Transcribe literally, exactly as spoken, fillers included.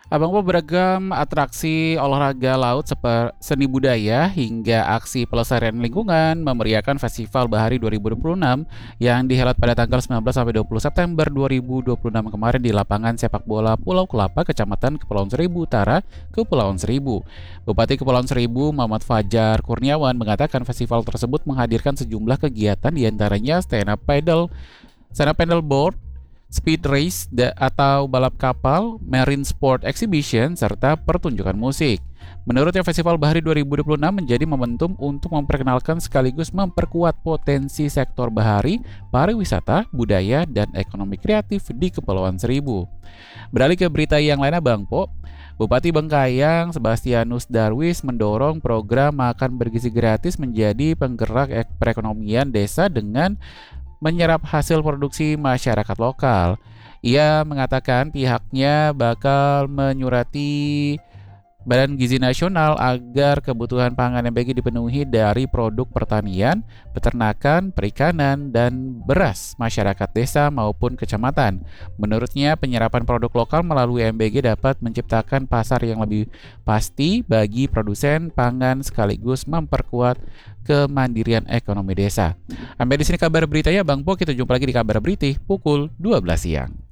Abang Po beragam atraksi olahraga laut seperti seni budaya hingga aksi pelestarian lingkungan memeriahkan Festival Bahari dua ribu dua puluh enam yang dihelat pada tanggal sembilan belas sampai dua puluh September dua ribu dua puluh enam kemarin di lapangan sepak bola Pulau Kelapa, Kecamatan Kepulauan Seribu Utara, Kepulauan Seribu. Bupati Kepulauan Seribu, Muhammad Fajar Kurniawan, mengatakan festival tersebut menghadirkan sejumlah kegiatan diantaranya stand up paddle, stand up paddleboard, speed race da- atau balap kapal, marine sport exhibition, serta pertunjukan musik. Menurutnya, Festival Bahari dua ribu dua puluh enam menjadi momentum untuk memperkenalkan sekaligus memperkuat potensi sektor bahari, pariwisata, budaya, dan ekonomi kreatif di Kepulauan Seribu. Beralih ke berita yang lainnya, Bang Po. Bupati Bengkayang, Sebastianus Darwis, mendorong program makan bergizi gratis menjadi penggerak ek- perekonomian desa dengan menyerap hasil produksi masyarakat lokal. Ia mengatakan pihaknya bakal menyurati Badan Gizi Nasional agar kebutuhan pangan M B G dipenuhi dari produk pertanian, peternakan, perikanan, dan beras masyarakat desa maupun kecamatan. Menurutnya, penyerapan produk lokal melalui M B G dapat menciptakan pasar yang lebih pasti bagi produsen pangan sekaligus memperkuat kemandirian ekonomi desa. Sampai di sini kabar beritanya, Bang Po. Kita jumpa lagi di kabar berita pukul dua belas siang.